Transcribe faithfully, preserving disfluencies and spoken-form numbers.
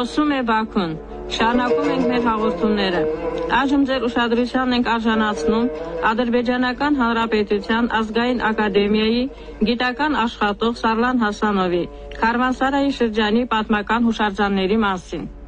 Ասում է Բաքուն. շարունակում ենք մեր հաղորդումները։ Այժմ ձեր ուշադրությանն ենք արժանացնում Ադրբեջանական Հանրապետության ազգային ակադեմիայի գիտական աշխատող Սարլան Հասանովի Քարվանսարայի շրջանի պատմական հուշարձանների մասին։